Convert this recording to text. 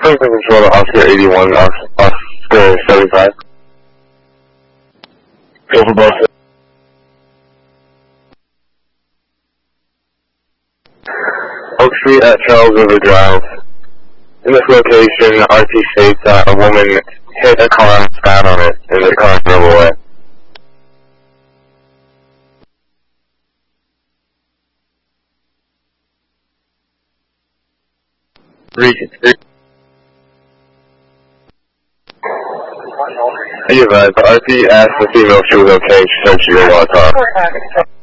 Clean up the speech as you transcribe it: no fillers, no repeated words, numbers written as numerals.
Control to Oscar 81, Oscar 75. Go for both. Oak Street at Charles River Drive. In this location, RT states that a woman hit a car and spat on it, and the car drove away. Be advised, the RT asked the female if she was okay, she said she didn't want to talk.